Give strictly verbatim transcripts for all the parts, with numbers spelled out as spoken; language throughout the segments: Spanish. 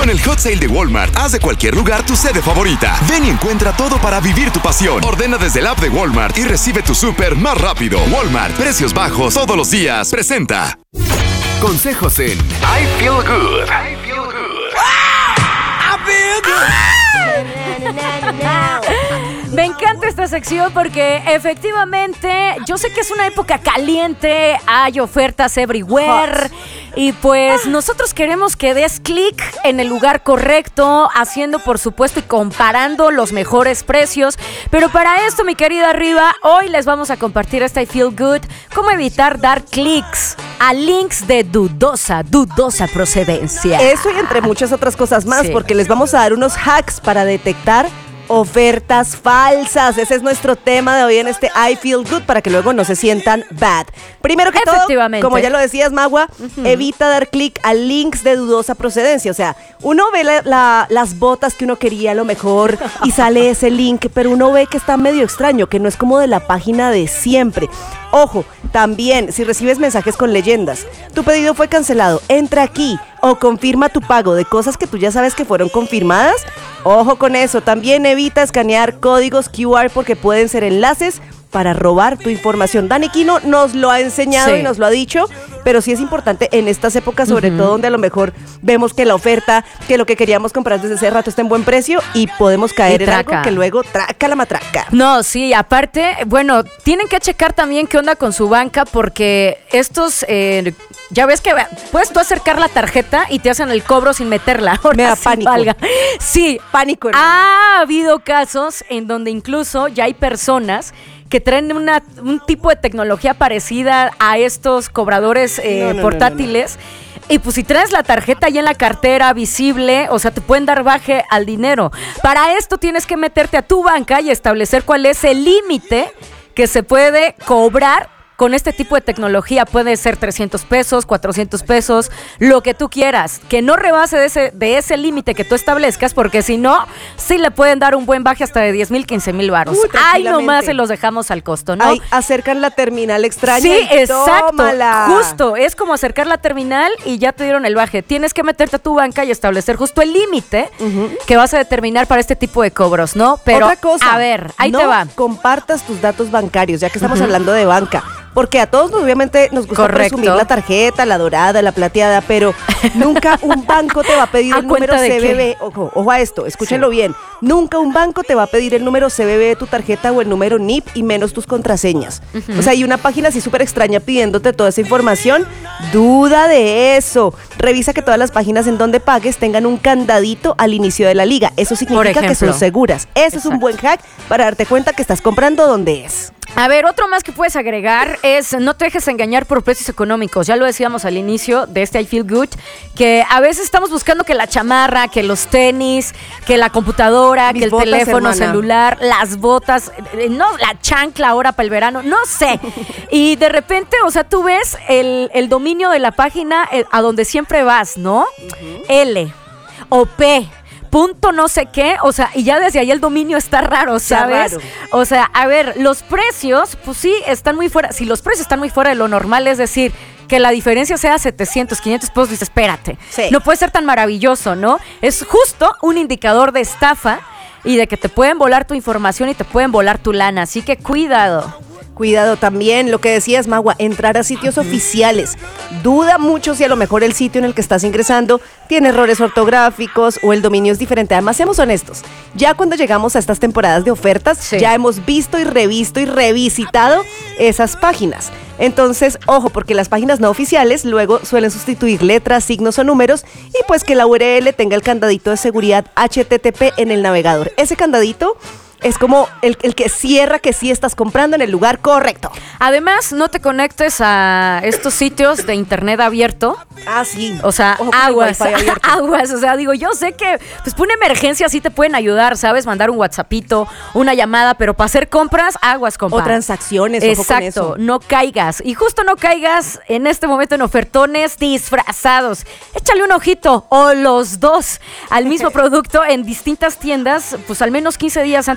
Con el Hot Sale de Walmart, haz de cualquier lugar tu sede favorita. Ven y encuentra todo para vivir tu pasión. Ordena desde el app de Walmart y recibe tu súper más rápido. Walmart, precios bajos todos los días. Presenta. Consejos en I Feel Good. I Feel Good. I Feel Good. Me encanta esta sección porque efectivamente yo sé que es una época caliente, hay ofertas everywhere. Hot. Y pues nosotros queremos que des clic en el lugar correcto, haciendo por supuesto y comparando los mejores precios. Pero para esto, mi querida Riva, hoy les vamos a compartir esta I Feel Good, cómo evitar dar clics a links de dudosa, dudosa procedencia. Eso y entre muchas otras cosas más, sí. Porque les vamos a dar unos hacks para detectar ofertas falsas. Ese es nuestro tema de hoy en este I Feel Good, para que luego no se sientan bad. Primero que todo, como ya lo decías, Magua, uh-huh. evita dar clic a links de dudosa procedencia. O sea, uno ve la, la, las botas que uno quería a lo mejor y sale ese link, pero uno ve que está medio extraño, que no es como de la página de siempre. Ojo, también, si recibes mensajes con leyendas, tu pedido fue cancelado, entra aquí o confirma tu pago de cosas que tú ya sabes que fueron confirmadas. Ojo con eso. También evita escanear códigos Q R porque pueden ser enlaces para robar tu información. Dani Quino nos lo ha enseñado sí. y nos lo ha dicho, pero sí es importante en estas épocas, sobre uh-huh. todo donde a lo mejor vemos que la oferta, que lo que queríamos comprar desde ese rato está en buen precio y podemos caer en algo que luego traca la matraca. No, sí, aparte, bueno, tienen que checar también qué onda con su banca, porque estos, eh, ya ves que puedes tú acercar la tarjeta y te hacen el cobro sin meterla. Me da pánico. Valga. Sí, pánico. Hermano. Ha habido casos en donde incluso ya hay personas que traen una, un tipo de tecnología parecida a estos cobradores eh, no, no, portátiles. No, no, no. Y pues si traes la tarjeta ahí en la cartera visible, o sea, te pueden dar baje al dinero. Para esto tienes que meterte a tu banca y establecer cuál es el límite que se puede cobrar con este tipo de tecnología. Puede ser trescientos pesos, cuatrocientos pesos, lo que tú quieras. Que no rebase de ese, de ese límite que tú establezcas, porque si no, sí le pueden dar un buen baje hasta de diez mil, quince mil varos. Ay, nomás se los dejamos al costo, ¿no? Ay, acercan la terminal extraña. Sí, y exacto. Tómala. Justo, es como acercar la terminal y ya te dieron el baje. Tienes que meterte a tu banca y establecer justo el límite uh-huh. que vas a determinar para este tipo de cobros, ¿no? Pero, otra cosa, a ver, ahí no te va. compartas tus datos bancarios, ya que estamos uh-huh. hablando de banca. Porque a todos obviamente nos gusta Correcto. presumir la tarjeta, la dorada, la plateada, pero nunca un banco te va a pedir ¿A el número C V V. Ojo, ojo a esto, escúchenlo sí. bien. Nunca un banco te va a pedir el número C V V de tu tarjeta o el número N I P y menos tus contraseñas. Uh-huh. O sea, hay una página así súper extraña pidiéndote toda esa información. Duda de eso. Revisa que todas las páginas en donde pagues tengan un candadito al inicio de la liga. Eso significa que son seguras. Eso Exacto. es un buen hack para darte cuenta que estás comprando donde es. A ver, otro más que puedes agregar es no te dejes engañar por precios económicos. Ya lo decíamos al inicio de este I Feel Good, que a veces estamos buscando que la chamarra, que los tenis, que la computadora, Mis que el botas, teléfono hermana. celular, las botas, no, la chancla ahora para el verano, no sé. Y de repente, o sea, tú ves el, el dominio de la página el, a donde siempre vas, ¿no? Uh-huh. L o P. Punto no sé qué, o sea, y ya desde ahí el dominio está raro, ¿sabes? Está raro. O sea, a ver, los precios, pues sí, están muy fuera. Si los precios están muy fuera de lo normal, es decir, que la diferencia sea setecientos, quinientos pesos, dices, espérate, sí. no puede ser tan maravilloso, ¿no? Es justo un indicador de estafa y de que te pueden volar tu información y te pueden volar tu lana, así que cuidado. Cuidado también, lo que decías, Magua, entrar a sitios uh-huh. oficiales. Duda mucho si a lo mejor el sitio en el que estás ingresando tiene errores ortográficos o el dominio es diferente. Además, seamos honestos, ya cuando llegamos a estas temporadas de ofertas, sí. ya hemos visto y revisto y revisitado esas páginas. Entonces, ojo, porque las páginas no oficiales luego suelen sustituir letras, signos o números y pues que la U R L tenga el candadito de seguridad H T T P en el navegador. Ese candadito es como el, el que cierra que sí estás comprando en el lugar correcto. Además, no te conectes a estos sitios de internet abierto. Ah, sí. O sea, Ojo aguas, aguas. O sea, digo, yo sé que pues por una emergencia sí te pueden ayudar, ¿sabes? Mandar un WhatsAppito, una llamada, pero para hacer compras, aguas, compa. O transacciones, Exacto, ojo con eso. No caigas. Y justo no caigas en este momento en ofertones disfrazados. Échale un ojito, o los dos, al mismo producto en distintas tiendas, pues al menos quince días antes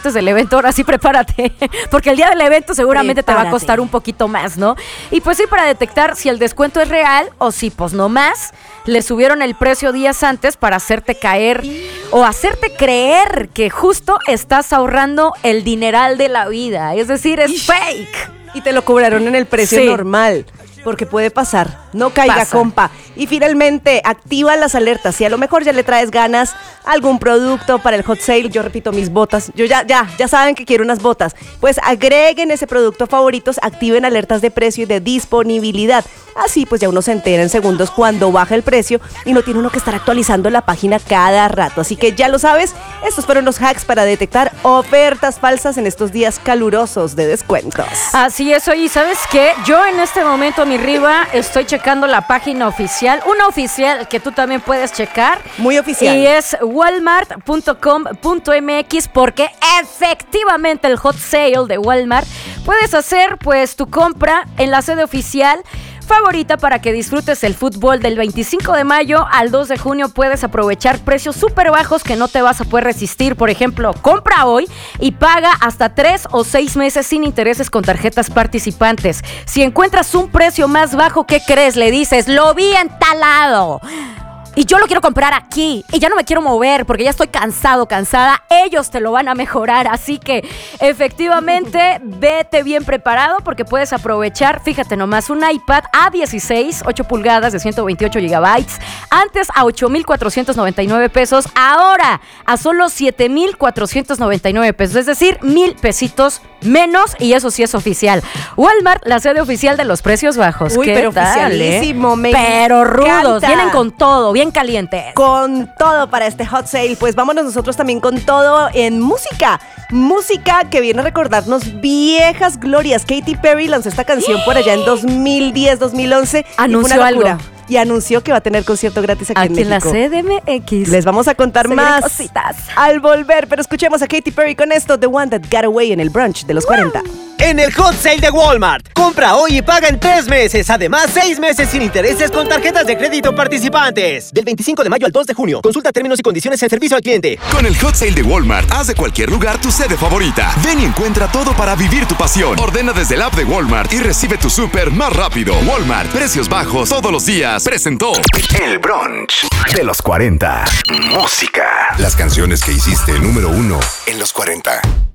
antes del evento, ahora sí prepárate, porque el día del evento seguramente prepárate. Te va a costar un poquito más, ¿no? Y pues sí, para detectar si el descuento es real o si pues no más, le subieron el precio días antes para hacerte caer o hacerte creer que justo estás ahorrando el dineral de la vida, es decir, es fake. Y te lo cobraron en el precio sí. normal. Porque puede pasar, no caiga, Pasa. compa. Y finalmente, activa las alertas. Si a lo mejor ya le traes ganas a algún producto para el hot sale, yo repito, mis botas, yo ya, ya, ya saben que quiero unas botas, pues agreguen ese producto a favoritos, activen alertas de precio y de disponibilidad. Así pues ya uno se entera en segundos cuando baja el precio y no tiene uno que estar actualizando la página cada rato. Así que ya lo sabes, estos fueron los hacks para detectar ofertas falsas en estos días calurosos de descuentos. Así es, oye, ¿sabes qué? Yo en este momento, mi Riva, estoy checando la página oficial, una oficial que tú también puedes checar. Muy oficial. Y es walmart punto com punto m x, porque efectivamente el hot sale de Walmart puedes hacer pues tu compra en la sede oficial favorita para que disfrutes el fútbol. Del veinticinco de mayo al dos de junio puedes aprovechar precios súper bajos que no te vas a poder resistir. Por ejemplo, compra hoy y paga hasta tres o seis meses sin intereses con tarjetas participantes. Si encuentras un precio más bajo, ¿qué crees? Le dices, lo vi en tal lado y yo lo quiero comprar aquí y ya no me quiero mover porque ya estoy cansado, cansada. Ellos te lo van a mejorar, así que efectivamente vete bien preparado porque puedes aprovechar, fíjate nomás, un iPad A dieciséis, ocho pulgadas de ciento veintiocho gigabytes, antes a ocho mil cuatrocientos noventa y nueve pesos, ahora a solo siete mil cuatrocientos noventa y nueve pesos, es decir, mil pesitos menos, y eso sí es oficial. Walmart, la sede oficial de los precios bajos. Uy, ¿Qué pero tal, oficialísimo, eh? me Pero rudos, encanta. Vienen con todo, bien calientes. Con todo para este hot sale. Pues vámonos nosotros también con todo en música. Música que viene a recordarnos viejas glorias. Katy Perry lanzó esta canción por allá en dos mil diez, dos mil once. Anunció algo. Y anunció que va a tener concierto gratis aquí, aquí en México. en la C D M X. Les vamos a contar Se más cositas al volver, pero escuchemos a Katy Perry con esto, The One That Got Away, en el brunch de los cuarenta. En el hot sale de Walmart, compra hoy y paga en tres meses. Además, seis meses sin intereses con tarjetas de crédito participantes. Del veinticinco de mayo al dos de junio. Consulta términos y condiciones en servicio al cliente. Con el hot sale de Walmart, haz de cualquier lugar tu sede favorita. Ven y encuentra todo para vivir tu pasión. Ordena desde el app de Walmart y recibe tu súper más rápido. Walmart, precios bajos todos los días. Presentó el brunch de los cuarenta. Música. Las canciones que hiciste número uno en los cuarenta.